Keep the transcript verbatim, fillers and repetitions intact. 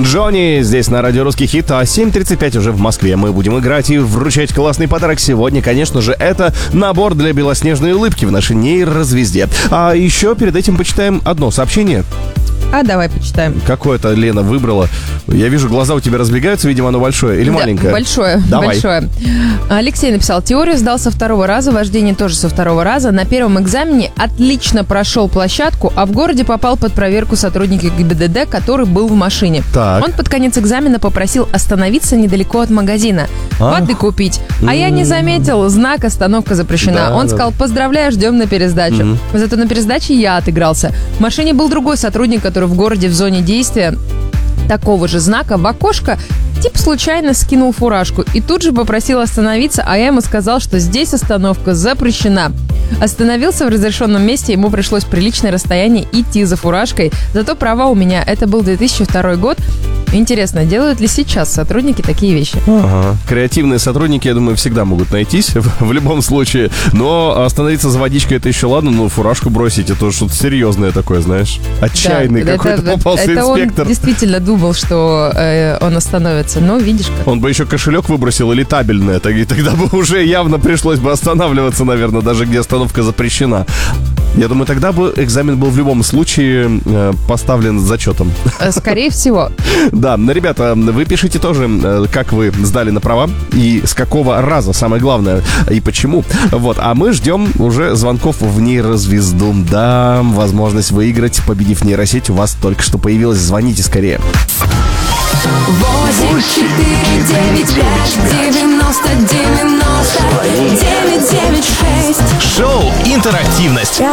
Джонни здесь на радио «Русский хит», а семь тридцать пять уже в Москве. Мы будем играть и вручать классный подарок. Сегодня, конечно же, это набор для белоснежной улыбки в нашей нейрозвезде. А еще перед этим почитаем одно сообщение. А давай почитаем. Какое-то Лена выбрала. Я вижу, глаза у тебя разбегаются, видимо, оно большое или да, маленькое? Большое, давай. большое. Алексей написал: теорию сдал со второго раза, вождение тоже со второго раза. На первом экзамене отлично прошел площадку, а в городе попал под проверку сотрудника ГИБДД, который был в машине. Так. Он под конец экзамена попросил остановиться недалеко от магазина, а? воды купить. А mm-hmm. я не заметил, знак «Остановка запрещена». Да, Он да. сказал: поздравляю, ждем на пересдачу. Mm-hmm. Зато на пересдаче я отыгрался. В машине был другой сотрудник, который в городе в зоне действия такого же знака в окошко типа случайно скинул фуражку и тут же попросил остановиться, а я ему сказал, что здесь остановка запрещена. Остановился в разрешенном месте, ему пришлось приличное расстояние идти за фуражкой. Зато права у меня. Это был две тысячи второй год. Интересно, делают ли сейчас сотрудники такие вещи? Ага. Креативные сотрудники, я думаю, всегда могут найтись в, в любом случае. Но остановиться за водичкой — это еще ладно, но фуражку бросить — это что-то серьезное такое, знаешь. Отчаянный да, какой-то это, попался это инспектор. Он действительно думал, что э, он остановится, но видишь как. Он бы еще кошелек выбросил или табельное, и тогда бы уже явно пришлось бы останавливаться, наверное, даже где остановка запрещена. Я думаю, тогда бы экзамен был в любом случае э, поставлен с зачетом. Скорее всего. Да, ребята, вы пишите тоже, э, как вы сдали на права и с какого раза, самое главное, и почему. Вот, а мы ждем уже звонков в нейрозвезду. Да, возможность выиграть, победив нейросеть, у вас только что появилась. Звоните скорее. восемь четыре девять пять девяносто девяносто девять девять шесть. Шоу «Интерактивность»